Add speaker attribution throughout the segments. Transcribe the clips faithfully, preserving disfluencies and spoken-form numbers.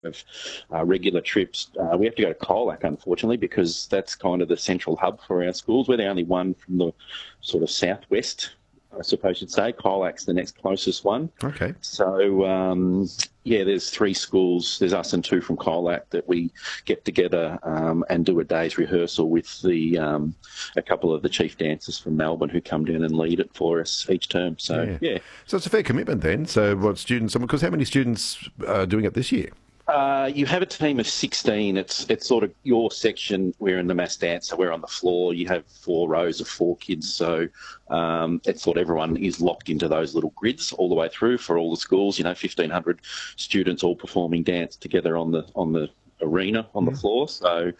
Speaker 1: have uh, regular trips. Uh, we have to go to Colac, unfortunately, because that's kind of the central hub for our schools. We're the only one from the sort of southwest, I suppose you'd say. Colac's the next closest one.
Speaker 2: Okay.
Speaker 1: So, um, yeah, there's three schools. There's us and two from Colac that we get together um, and do a day's rehearsal with the um, a couple of the chief dancers from Melbourne who come down and lead it for us each term. So, yeah. yeah.
Speaker 2: So it's a fair commitment then. So what students, because how many students are doing it this year?
Speaker 1: Uh, you have a team of sixteen. It's it's sort of your section. We're in the mass dance, so we're on the floor. You have four rows of four kids, so um, it's sort of everyone is locked into those little grids all the way through for all the schools. You know, fifteen hundred students all performing dance together on the on the arena on the floor. So,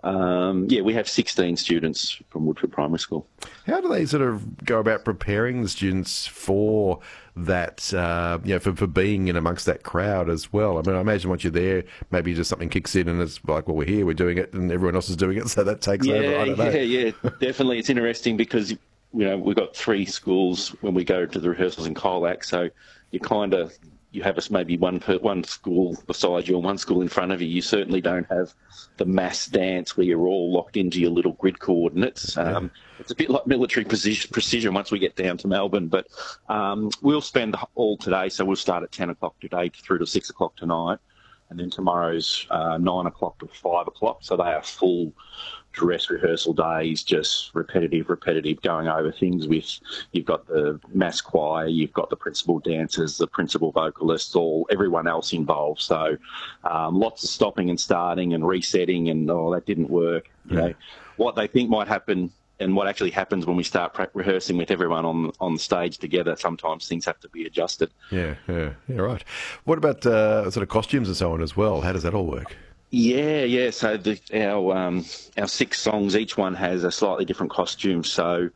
Speaker 1: um, yeah, we have sixteen students from Woodford Primary School.
Speaker 2: How do they sort of go about preparing the students for that, uh, you know, for, for being in amongst that crowd as well? I mean, I imagine once you're there, maybe just something kicks in and it's like, well, we're here, we're doing it, and everyone else is doing it, so that takes
Speaker 1: yeah,
Speaker 2: over. I don't know.
Speaker 1: Yeah, yeah, definitely. It's interesting because, you know, we've got three schools when we go to the rehearsals in Colac, so you kind of, you have us maybe one per, one school beside you and one school in front of you. You certainly don't have the mass dance where you're all locked into your little grid coordinates. Um, yeah. It's a bit like military precision, precision once we get down to Melbourne, but um, we'll spend all today, so we'll start at ten o'clock today through to six o'clock tonight, and then tomorrow's uh, nine o'clock to five o'clock, so they are full dress rehearsal days, just repetitive, repetitive, going over things with, you've got the mass choir, you've got the principal dancers, the principal vocalists, all everyone else involved. So um, lots of stopping and starting and resetting and, oh, that didn't work. You know, what they think might happen and what actually happens when we start pre- rehearsing with everyone on on the stage together, sometimes things have to be adjusted.
Speaker 2: Yeah, yeah, yeah, right. What about uh, sort of costumes and so on as well? How does that all work?
Speaker 1: Yeah, yeah. So the, our um, our six songs, each one has a slightly different costume. So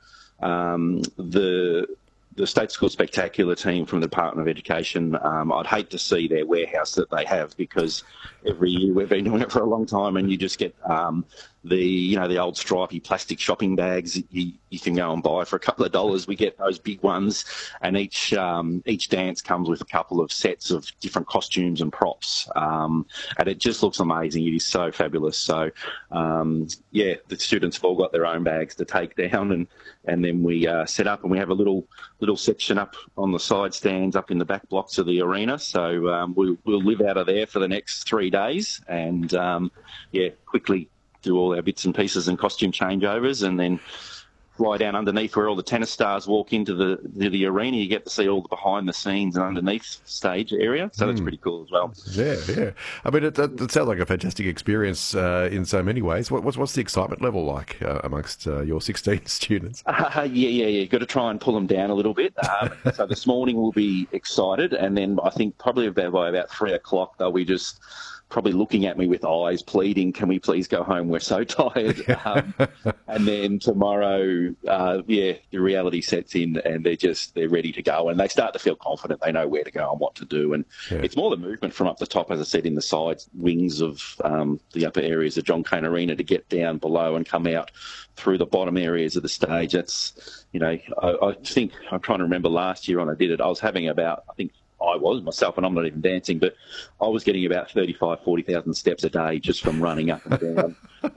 Speaker 1: um, the the State School Spectacular team from the Department of Education, um, I'd hate to see their warehouse that they have, because every year we've been doing it for a long time, and you just get um, the you know the old stripy plastic shopping bags that you, you can go and buy for a couple of dollars. We get those big ones, and each um, each dance comes with a couple of sets of different costumes and props, um, and it just looks amazing. It is so fabulous. So um, yeah, the students have all got their own bags to take down, and and then we uh, set up, and we have a little little section up on the side stands up in the back blocks of the arena. So um, we'll we'll live out of there for the next three days, and um, yeah, quickly do all our bits and pieces and costume changeovers, and then fly down underneath where all the tennis stars walk into the the, the arena. You get to see all the behind the scenes and underneath stage area, so mm. that's pretty cool as well.
Speaker 2: Yeah, yeah. I mean, it, it, it sounds like a fantastic experience uh, in so many ways. What, what's what's the excitement level like uh, amongst uh, your sixteen students?
Speaker 1: Uh, yeah, yeah, yeah. Got to try and pull them down a little bit. Um, so this morning we'll be excited, and then I think probably about by about three o'clock they'll be just probably looking at me with eyes pleading, can we please go home? We're so tired. Um, and then tomorrow, uh, yeah, the reality sets in, and they're just, they're ready to go, and they start to feel confident. They know where to go and what to do. And yeah. It's more the movement from up the top, as I said, in the side wings of um, the upper areas of John Cain Arena to get down below and come out through the bottom areas of the stage. That's, you know, I, I think, I'm trying to remember last year when I did it, I was having about, I think, I was myself, and I'm not even dancing, but I was getting about thirty-five, forty thousand steps a day just from running up and down,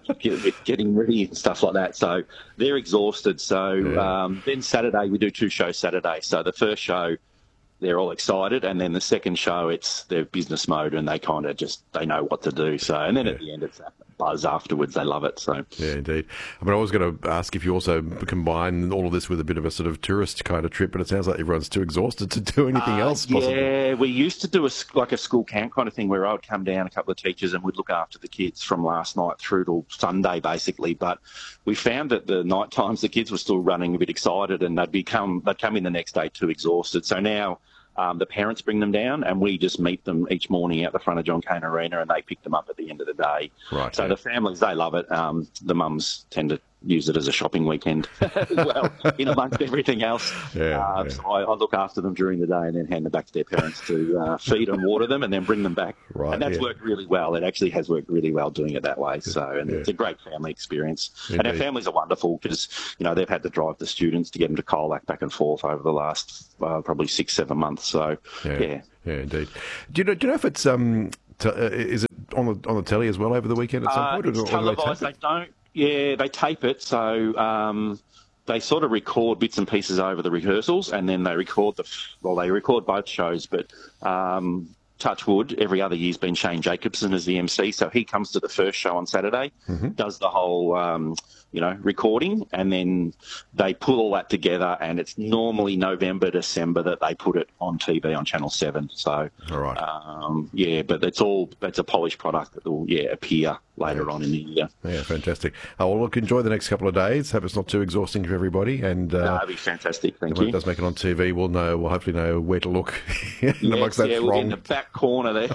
Speaker 1: getting ready and stuff like that. So they're exhausted. So yeah. um, then Saturday, we do two shows Saturday. So the first show, they're all excited, and then the second show, it's their business mode, and they kind of just, they know what to do. So, and then yeah. at the end, it's that buzz afterwards. They love it. So
Speaker 2: yeah, indeed. I mean, I was going to ask if you also combine all of this with a bit of a sort of tourist kind of trip, but it sounds like everyone's too exhausted to do anything uh, else possible.
Speaker 1: Yeah, we used to do a, like a school camp kind of thing where I would come down, a couple of teachers, and we'd look after the kids from last night through till Sunday, basically. But we found that the night times, the kids were still running a bit excited, and they'd become, they'd come in the next day too exhausted. So now, Um, the parents bring them down, and we just meet them each morning out the front of John Cain Arena, and they pick them up at the end of the day.
Speaker 2: Right.
Speaker 1: So
Speaker 2: yeah.
Speaker 1: the families, they love it. Um, the mums tend to use it as a shopping weekend as well, in amongst everything else.
Speaker 2: Yeah,
Speaker 1: uh,
Speaker 2: yeah.
Speaker 1: So I, I look after them during the day and then hand them back to their parents to uh, feed and water them, and then bring them back.
Speaker 2: Right,
Speaker 1: and that's
Speaker 2: yeah.
Speaker 1: worked really well. It actually has worked really well doing it that way. So, and
Speaker 2: yeah.
Speaker 1: it's a great family experience.
Speaker 2: Indeed.
Speaker 1: And our families are wonderful because, you know, they've had to drive the students to get them to Colac back and forth over the last uh, probably six, seven months. So,
Speaker 2: yeah.
Speaker 1: yeah.
Speaker 2: Yeah, indeed. Do you know? Do you know if it's um, T- uh, is it on the on the telly as well over the weekend at some
Speaker 1: Uh,
Speaker 2: point?
Speaker 1: it's
Speaker 2: or, or do they
Speaker 1: televised.
Speaker 2: tape
Speaker 1: They
Speaker 2: it?
Speaker 1: don't. Yeah, they tape it. So um, they sort of record bits and pieces over the rehearsals, and then they record the. Well, they record both shows, but. Um, touch wood, every other year's been Shane Jacobson as the M C, so he comes to the first show on Saturday, mm-hmm. does the whole, um, you know, recording, and then they pull all that together, and it's normally November, December that they put it on T V on Channel seven. So,
Speaker 2: all right.
Speaker 1: um, yeah, but it's all, that's a polished product that will, yeah, appear later yeah. on in the year.
Speaker 2: Yeah, fantastic. Oh, well, look, enjoy the next couple of days. Hope it's not too exhausting for everybody. And uh,
Speaker 1: no, it'll be fantastic, thank
Speaker 2: when
Speaker 1: you.
Speaker 2: it does make it on T V, we'll know, we'll hopefully know where to look
Speaker 1: yes,
Speaker 2: amongst that
Speaker 1: yeah,
Speaker 2: throng.
Speaker 1: We'll be in the back corner there.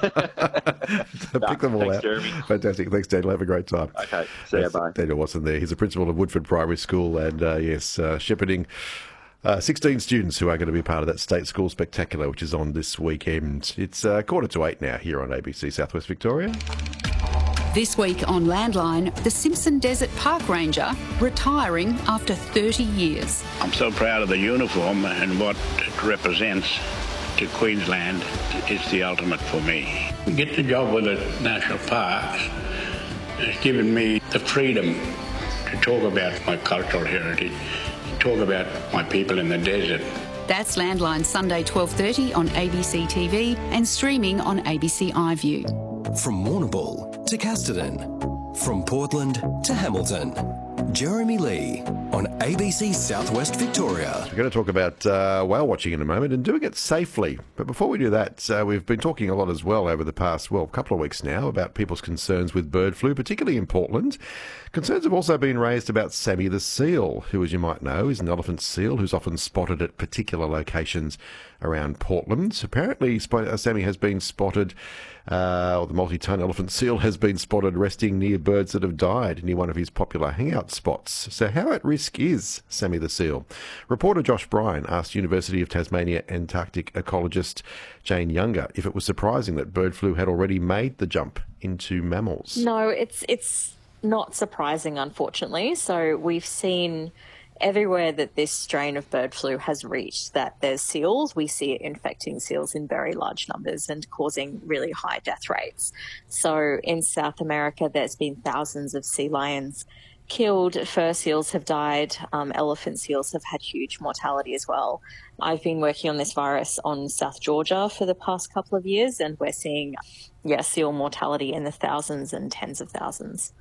Speaker 2: Pick
Speaker 1: no,
Speaker 2: them all
Speaker 1: thanks,
Speaker 2: out.
Speaker 1: Jeremy.
Speaker 2: Fantastic. Thanks, Daniel. Have a great time.
Speaker 1: Okay, see you, bye.
Speaker 2: Daniel Watson there. He's the principal of Woodford Primary School and, uh, yes, uh, shepherding uh, sixteen students who are going to be part of that State School Spectacular, which is on this weekend. It's uh, quarter to eight now here on A B C Southwest Victoria.
Speaker 3: This week on Landline, the Simpson Desert Park Ranger retiring after thirty years.
Speaker 4: I'm so proud of the uniform and what it represents to Queensland. It's the ultimate for me. To get the job with the National Parks has given me the freedom to talk about my cultural heritage, to talk about my people in the desert.
Speaker 3: That's Landline Sunday twelve thirty on A B C T V and streaming on A B C iView.
Speaker 5: From Warrnambool to Casterton, from Portland to Hamilton, Jeremy Lee on A B C Southwest Victoria.
Speaker 2: We're going to talk about uh, whale watching in a moment and doing it safely. But before we do that, uh, we've been talking a lot as well over the past, well, couple of weeks now about people's concerns with bird flu, particularly in Portland. Concerns have also been raised about Sammy the seal, who, as you might know, is an elephant seal who's often spotted at particular locations around Portland. Apparently, Sammy has been spotted, uh, or the multi-ton elephant seal has been spotted resting near birds that have died near one of his popular hangout spots. So how at risk is Sammy the seal? Reporter Josh Bryan asked University of Tasmania Antarctic ecologist Jane Younger if it was surprising that bird flu had already made the jump into mammals.
Speaker 6: No, it's it's not surprising, unfortunately. So we've seen everywhere that this strain of bird flu has reached that there's seals, we see it infecting seals in very large numbers and causing really high death rates. So in South America, there's been thousands of sea lions killed, fur seals have died, um, elephant seals have had huge mortality as well. I've been working on this virus on South Georgia for the past couple of years, and we're seeing, yeah, seal mortality in the thousands and tens of thousands.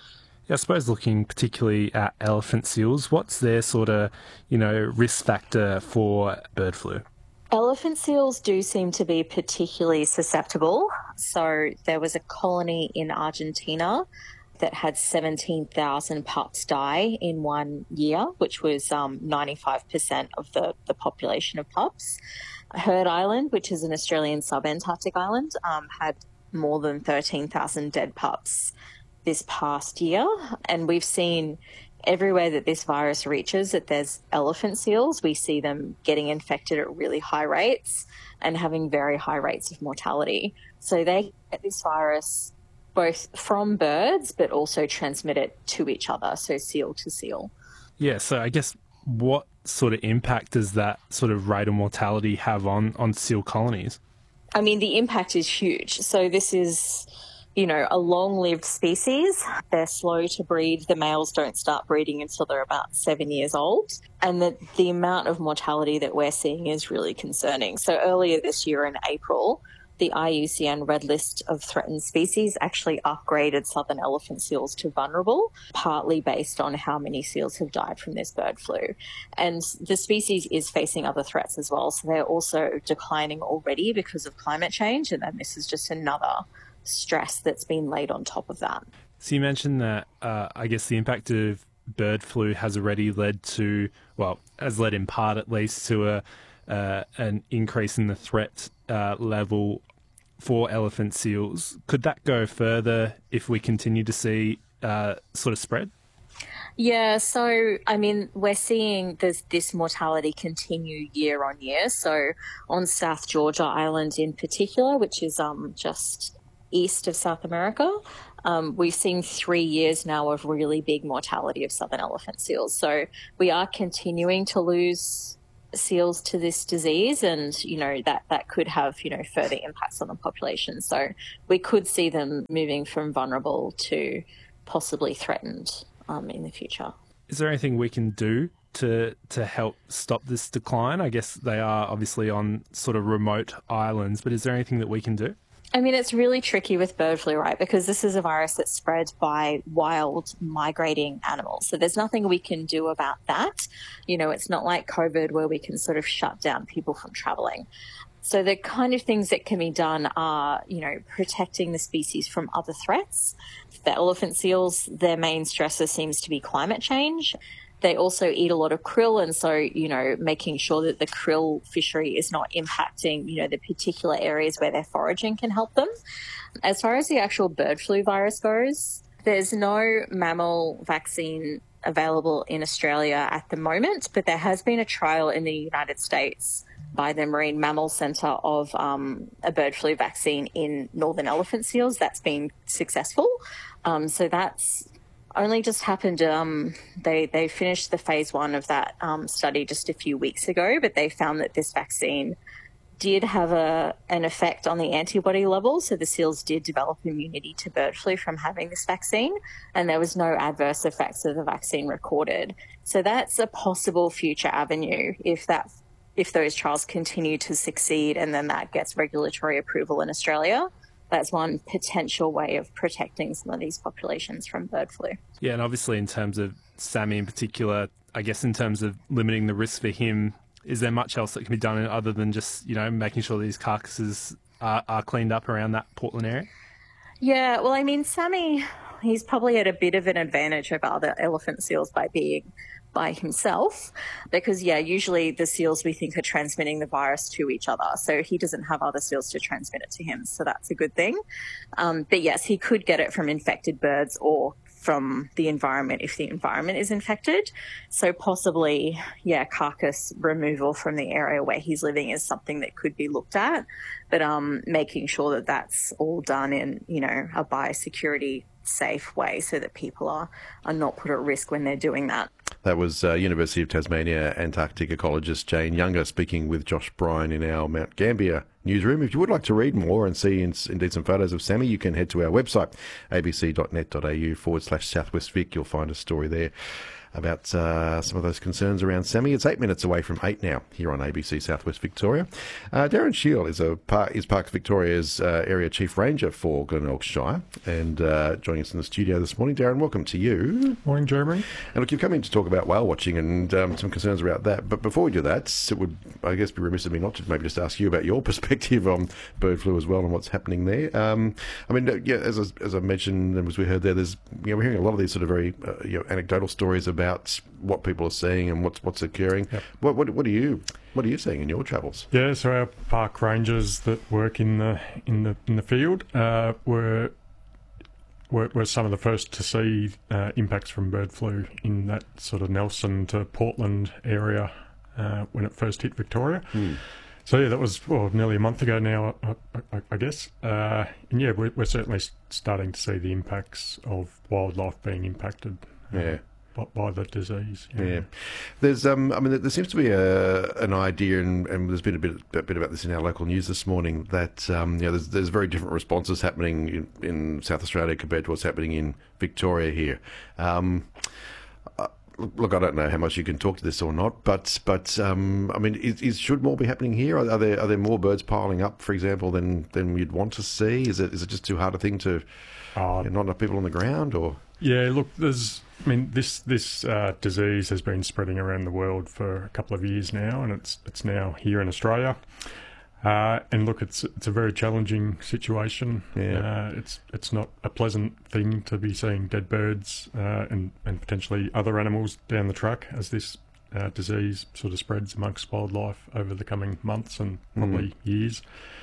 Speaker 7: I suppose looking particularly at elephant seals, what's their sort of, you know, risk factor for bird flu?
Speaker 6: Elephant seals do seem to be particularly susceptible. So there was a colony in Argentina that had seventeen thousand pups die in one year, which was um, ninety-five percent of the, the population of pups. Heard Island, which is an Australian sub-Antarctic island, um, had more than thirteen thousand dead pups this past year. And we've seen everywhere that this virus reaches that there's elephant seals, we see them getting infected at really high rates and having very high rates of mortality. So they get this virus both from birds but also transmit it to each other, so seal to seal.
Speaker 7: Yeah, so I guess what sort of impact does that sort of rate of mortality have on, on seal colonies?
Speaker 6: I mean, the impact is huge. So this is, you know, a long-lived species. They're slow to breed. The males don't start breeding until they're about seven years old. And the, the amount of mortality that we're seeing is really concerning. So earlier this year in April, the I U C N Red List of Threatened Species actually upgraded southern elephant seals to vulnerable, partly based on how many seals have died from this bird flu. And the species is facing other threats as well. So they're also declining already because of climate change. And then this is just another stress that's been laid on top of that.
Speaker 7: So you mentioned that, uh, I guess the impact of bird flu has already led to, well, has led in part at least to a uh, an increase in the threat uh, level for elephant seals. Could that go further if we continue to see uh, sort of spread?
Speaker 6: Yeah, so, I mean, we're seeing this, this mortality continue year on year. So on South Georgia Island in particular, which is um, just east of South America, um, we've seen three years now of really big mortality of southern elephant seals. So we are continuing to lose seals to this disease, and you know that that could have you know further impacts on the population. So we could see them moving from vulnerable to possibly threatened um, in the future.
Speaker 7: Is there anything we can do to to help stop this decline? I guess they are obviously on sort of remote islands, but is there anything that we can do?
Speaker 6: I mean, it's really tricky with bird flu, right? Because this is a virus that's spread by wild migrating animals. So there's nothing we can do about that. You know, it's not like COVID where we can sort of shut down people from traveling. So the kind of things that can be done are, you know, protecting the species from other threats. The elephant seals, their main stressor seems to be climate change. They also eat a lot of krill, and so, you know, making sure that the krill fishery is not impacting, you know, the particular areas where they're foraging can help them. As far as the actual bird flu virus goes, there's no mammal vaccine available in Australia at the moment, but there has been a trial in the United States by the Marine Mammal Centre of um, a bird flu vaccine in northern elephant seals that's been successful. Um, so that's only just happened. Um, they they finished the phase one of that um, study just a few weeks ago, but they found that this vaccine did have a an effect on the antibody level. So the seals did develop immunity to bird flu from having this vaccine, and there was no adverse effects of the vaccine recorded. So that's a possible future avenue if that if those trials continue to succeed, and then that gets regulatory approval in Australia. That's one potential way of protecting some of these populations from bird flu.
Speaker 7: Yeah, and obviously in terms of Sammy in particular, I guess in terms of limiting the risk for him, is there much else that can be done other than just, you know, making sure these carcasses are, are cleaned up around that Portland area?
Speaker 6: Yeah, well, I mean, Sammy, he's probably at a bit of an advantage over other elephant seals by being by himself, because, yeah, usually the seals we think are transmitting the virus to each other. So he doesn't have other seals to transmit it to him. So that's a good thing. Um, but yes, he could get it from infected birds or from the environment if the environment is infected. So possibly, yeah, carcass removal from the area where he's living is something that could be looked at. But um, making sure that that's all done in, you know, a biosecurity safe way so that people are, are not put at risk when they're doing that.
Speaker 2: That was uh, University of Tasmania Antarctic ecologist Jane Younger speaking with Josh Bryan in our Mount Gambier newsroom. If you would like to read more and see in, indeed some photos of Sammy, you can head to our website, abc.net.au forward slash Southwest Vic. You'll find a story there about uh, some of those concerns around Sammy. It's eight minutes away from eight now here on A B C Southwest Victoria. Uh, Darren Shield is a par- is Parks Victoria's uh, Area Chief Ranger for Glenelg Shire, and uh, joining us in the studio this morning. Darren, welcome to you.
Speaker 8: Morning, Jeremy.
Speaker 2: And look, you've come in to talk about whale watching and um, some concerns about that. But before we do that, it would, I guess, be remiss of me not to maybe just ask you about your perspective on bird flu as well and what's happening there. Um, I mean, yeah, as I, as I mentioned and as we heard there, there's you know we're hearing a lot of these sort of very uh, you know, anecdotal stories about what people are seeing and what's what's occurring. Yep. What what what are you what are you seeing in your travels?
Speaker 8: Yeah, so our park rangers that work in the in the in the field uh, were, were were some of the first to see uh, impacts from bird flu in that sort of Nelson to Portland area uh, when it first hit Victoria. Hmm. So yeah, that was well nearly a month ago now, I, I, I guess. Uh, and yeah, we're, we're certainly starting to see the impacts of wildlife being impacted. Uh,
Speaker 2: yeah.
Speaker 8: by the disease.
Speaker 2: Yeah. yeah. There's, um, I mean, there seems to be a, an idea, and, and there's been a bit, a bit about this in our local news this morning, that, um, you know, there's, there's very different responses happening in, in South Australia compared to what's happening in Victoria here. Um, uh, look, I don't know how much you can talk to this or not, but, but um, I mean, is, is, should more be happening here? Are, are there are there more birds piling up, for example, than, than you'd want to see? Is it is it just too hard a thing to, uh, you know, not enough people on the ground, or?
Speaker 8: Yeah, look, there's, I mean, this this uh, disease has been spreading around the world for a couple of years now, and it's it's now here in Australia. Uh, and look, it's it's a very challenging situation.
Speaker 2: Yeah.
Speaker 8: Uh, it's it's not a pleasant thing to be seeing dead birds uh, and and potentially other animals down the track as this uh, disease sort of spreads amongst wildlife over the coming months and probably mm. years.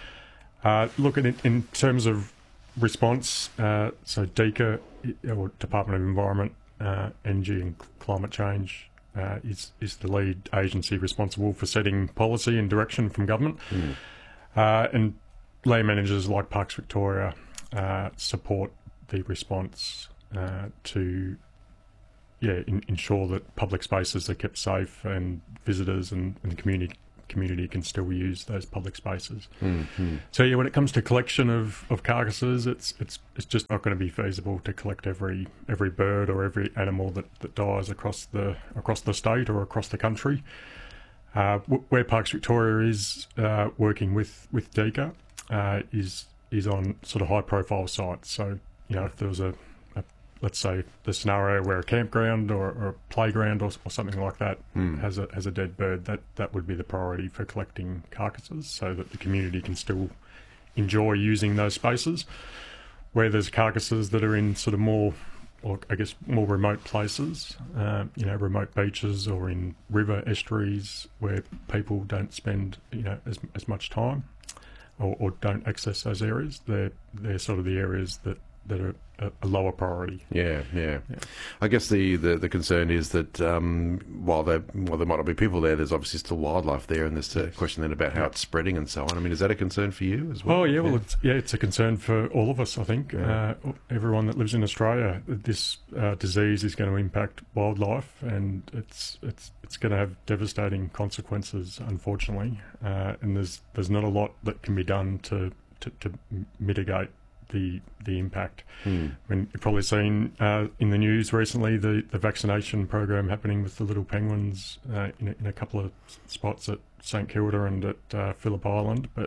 Speaker 8: Uh, look, in in terms of response, uh, so DECA, or Department of Environment, uh, Energy and Climate Change, uh, is is the lead agency responsible for setting policy and direction from government. Mm. Uh, and land managers like Parks Victoria uh, support the response uh, to yeah, in, ensure that public spaces are kept safe and visitors and, and the community community can still use those public spaces.
Speaker 2: Mm-hmm.
Speaker 8: So yeah, when it comes to collection of, of carcasses, it's it's it's just not going to be feasible to collect every every bird or every animal that, that dies across the across the state or across the country. Uh, where Parks Victoria is uh, working with with DECA uh, is is on sort of high profile sites. So you know, if there was a let's say the scenario where a campground or, or a playground or, or something like that
Speaker 2: mm.
Speaker 8: has a has a dead bird, that, that would be the priority for collecting carcasses so that the community can still enjoy using those spaces. Where there's carcasses that are in sort of more, or I guess more remote places, uh, you know, remote beaches or in river estuaries where people don't spend, you know, as as much time or, or don't access those areas, they're they're sort of the areas that that are a, a lower priority.
Speaker 2: Yeah, yeah, yeah. I guess the, the, the concern is that um, while there while there might not be people there, there's obviously still wildlife there, and there's a question then about how it's spreading and so on. I mean, is that a concern for you as well?
Speaker 8: Oh yeah, well, yeah, it's, yeah, it's a concern for all of us. I think yeah. uh, everyone that lives in Australia, this uh, disease is going to impact wildlife, and it's it's it's going to have devastating consequences, unfortunately. Uh, and there's there's not a lot that can be done to to, to mitigate the the impact.
Speaker 2: Hmm.
Speaker 8: I mean, you've probably seen uh, in the news recently the, the vaccination program happening with the little penguins uh, in, a, in a couple of spots at St Kilda and at uh, Phillip Island, but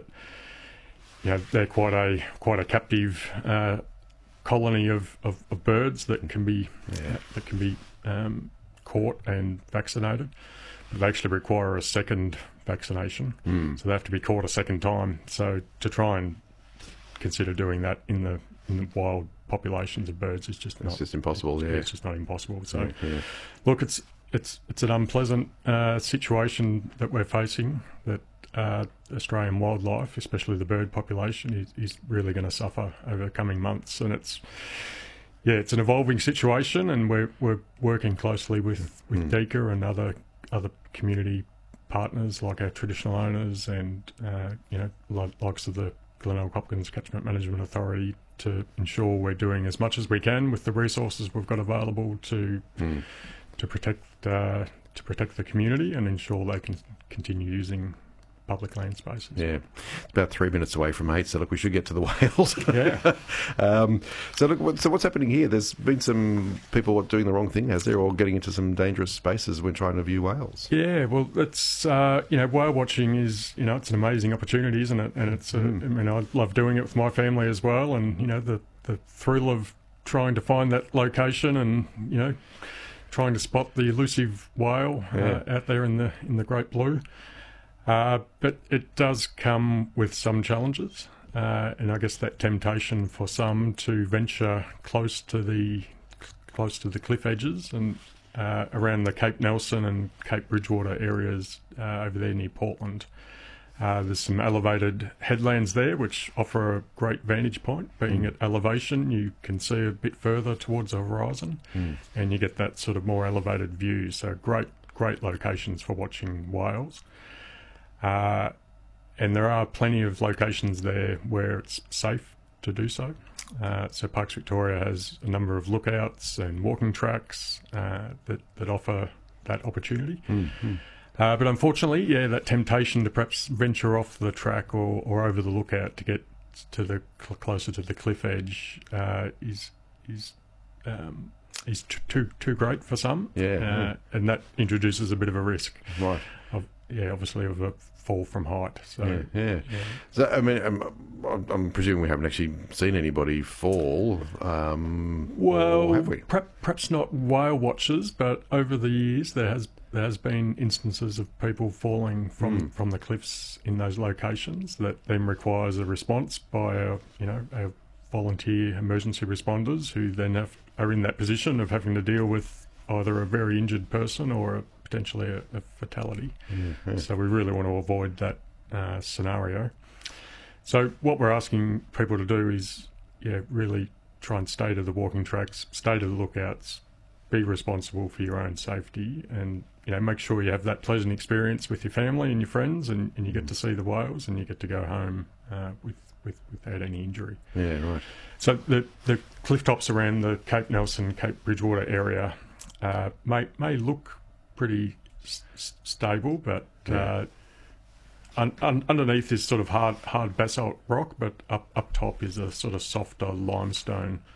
Speaker 8: you know, they're quite a quite a captive uh, colony of, of, of birds that can be
Speaker 2: yeah.
Speaker 8: uh, that can be um, caught and vaccinated. But they actually require a second vaccination,
Speaker 2: hmm.
Speaker 8: so they have to be caught a second time. So to try and consider doing that in the in the wild populations of birds is just not.
Speaker 2: It's just impossible.
Speaker 8: It's,
Speaker 2: yeah,
Speaker 8: it's just not impossible. So,
Speaker 2: yeah, yeah.
Speaker 8: look, it's it's it's an unpleasant uh, situation that we're facing. That uh, Australian wildlife, especially the bird population, is, is really going to suffer over the coming months. And it's yeah, it's an evolving situation, and we're we're working closely with with
Speaker 2: Mm.
Speaker 8: DECA and other other community partners like our traditional owners and uh, you know like, likes of the Glenelg Hopkins Catchment Management Authority to ensure we're doing as much as we can with the resources we've got available to
Speaker 2: Mm.
Speaker 8: to protect uh, to protect the community and ensure they can continue using public land spaces.
Speaker 2: Yeah, it's about three minutes away from eight, so look, we should get to the whales.
Speaker 8: Yeah.
Speaker 2: um, so look, what, so what's happening here? There's been some people doing the wrong thing, has there, or getting into some dangerous spaces when trying to view whales?
Speaker 8: Yeah, well, it's uh, you know, whale watching is you know it's an amazing opportunity, isn't it? And it's uh,
Speaker 2: Mm.
Speaker 8: I mean, I love doing it with my family as well, and you know the the thrill of trying to find that location and you know trying to spot the elusive whale
Speaker 2: Yeah.
Speaker 8: uh, out there in the in the great blue. Uh, but it does come with some challenges, uh, and I guess that temptation for some to venture close to the close to the cliff edges and uh, around the Cape Nelson and Cape Bridgewater areas uh, over there near Portland. Uh, there's some elevated headlands there which offer a great vantage point. Being
Speaker 2: Mm.
Speaker 8: at elevation, you can see a bit further towards the horizon,
Speaker 2: Mm.
Speaker 8: and you get that sort of more elevated view. So great, great locations for watching whales. Uh, and there are plenty of locations there where it's safe to do so. Uh, so Parks Victoria has a number of lookouts and walking tracks uh, that, that offer that opportunity.
Speaker 2: Mm-hmm.
Speaker 8: Uh, but unfortunately, yeah, that temptation to perhaps venture off the track or, or over the lookout to get to the cl- closer to the cliff edge uh, is is um, is t- too too great for some.
Speaker 2: Yeah,
Speaker 8: uh,
Speaker 2: yeah.
Speaker 8: and that introduces a bit of a risk.
Speaker 2: Right.
Speaker 8: Of, yeah, obviously of a fall from height. So
Speaker 2: Yeah, yeah. So, I mean, I'm, I'm, I'm presuming we haven't actually seen anybody fall. Um,
Speaker 8: Well,
Speaker 2: or have we?
Speaker 8: perhaps, perhaps not whale watchers, but over the years there has there has been instances of people falling from,
Speaker 2: Mm.
Speaker 8: from the cliffs in those locations that then requires a response by our, you know our volunteer emergency responders who then have, are in that position of having to deal with either a very injured person or a, potentially a, a fatality.
Speaker 2: Mhm.
Speaker 8: So we really want to avoid that uh, scenario. So what we're asking people to do is, yeah, really try and stay to the walking tracks, stay to the lookouts, be responsible for your own safety, and you know make sure you have that pleasant experience with your family and your friends, and, and you get to see the whales, and you get to go home uh, with, with without any injury.
Speaker 2: Yeah, right.
Speaker 8: So the the cliff tops around the Cape Nelson, Cape Bridgewater area uh, may may look pretty s- stable, but uh, un- un- underneath is sort of hard hard basalt rock, but up up top is a sort of softer limestone